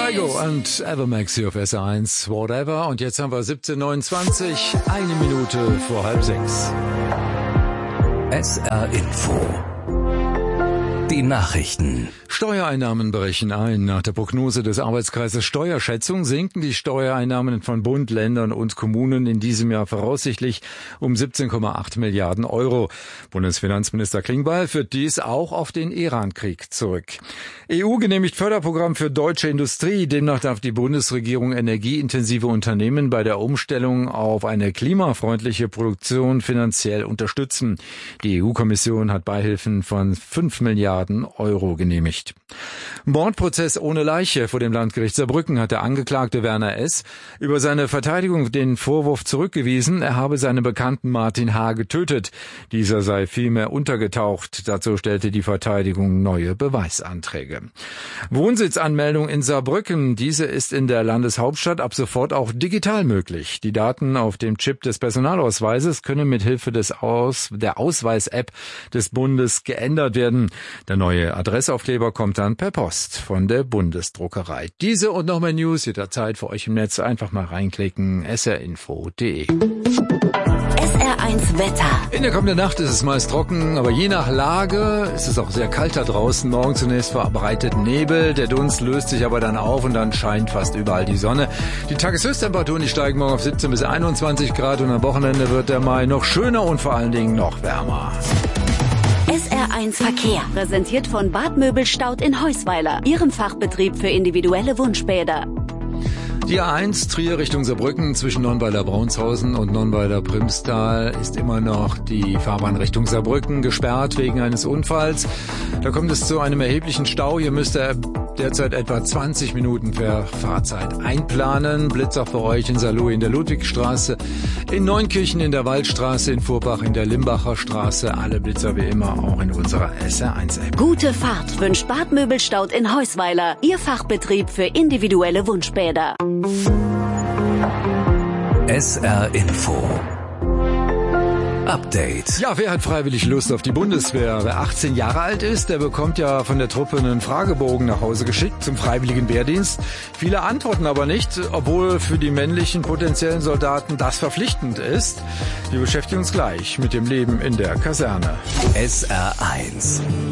Kygo und Evermax hier auf SR1, whatever. Und jetzt haben wir 17:29, eine Minute vor 5:30. SR Info. Die Nachrichten. Steuereinnahmen brechen ein. Nach der Prognose des Arbeitskreises Steuerschätzung sinken die Steuereinnahmen von Bund, Ländern und Kommunen in diesem Jahr voraussichtlich um 17,8 Milliarden Euro. Bundesfinanzminister Klingbeil führt dies auch auf den Iran-Krieg zurück. EU genehmigt Förderprogramm für deutsche Industrie. Demnach darf die Bundesregierung energieintensive Unternehmen bei der Umstellung auf eine klimafreundliche Produktion finanziell unterstützen. Die EU-Kommission hat Beihilfen von 5 Milliarden Euro genehmigt. Mordprozess ohne Leiche. Vor dem Landgericht Saarbrücken hat der Angeklagte Werner S. über seine Verteidigung den Vorwurf zurückgewiesen, er habe seinen Bekannten Martin H. getötet. Dieser sei vielmehr untergetaucht. Dazu stellte die Verteidigung neue Beweisanträge. Wohnsitzanmeldung in Saarbrücken. Diese ist in der Landeshauptstadt ab sofort auch digital möglich. Die Daten auf dem Chip des Personalausweises können mit Hilfe der Ausweis-App des Bundes geändert werden. Der neue Adressaufkleber kommt dann per Post von der Bundesdruckerei. Diese und noch mehr News jederzeit für euch im Netz. Einfach mal reinklicken, srinfo.de. SR1 Wetter. In der kommenden Nacht ist es meist trocken, aber je nach Lage ist es auch sehr kalt da draußen. Morgen zunächst verbreitet Nebel, der Dunst löst sich aber dann auf und dann scheint fast überall die Sonne. Die Tageshöchsttemperaturen, die steigen morgen auf 17 bis 21 Grad und am Wochenende wird der Mai noch schöner und vor allen Dingen noch wärmer. SR1 Verkehr, präsentiert von Bad Möbelstaud in Heusweiler, Ihrem Fachbetrieb für individuelle Wunschbäder. Die A1 Trier Richtung Saarbrücken zwischen Nonnweiler-Braunshausen und Nonnweiler-Primstal ist immer noch die Fahrbahn Richtung Saarbrücken gesperrt wegen eines Unfalls. Da kommt es zu einem erheblichen Stau. Hier müsst ihr derzeit etwa 20 Minuten per Fahrzeit einplanen. Blitz auch für euch in Saarlouis in der Ludwigstraße, in Neunkirchen in der Waldstraße, in Vorbach in der Limbacher Straße. Alle Blitzer wie immer auch in unserer SR1-App. Gute Fahrt wünscht Bad Möbelstaud in Heusweiler, Ihr Fachbetrieb für individuelle Wunschbäder. SR Info. Update. Ja, wer hat freiwillig Lust auf die Bundeswehr? Wer 18 Jahre alt ist, der bekommt ja von der Truppe einen Fragebogen nach Hause geschickt zum freiwilligen Wehrdienst. Viele antworten aber nicht, obwohl für die männlichen potenziellen Soldaten das verpflichtend ist. Wir beschäftigen uns gleich mit dem Leben in der Kaserne. SR1.